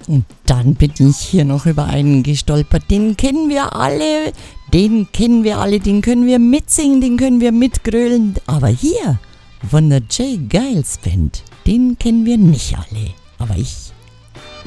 Und dann bin ich hier noch über einen gestolpert. Den kennen wir alle, den können wir mitsingen, den können wir mitgrölen. Aber hier, von der Jay Giles Band, den kennen wir nicht alle. Aber ich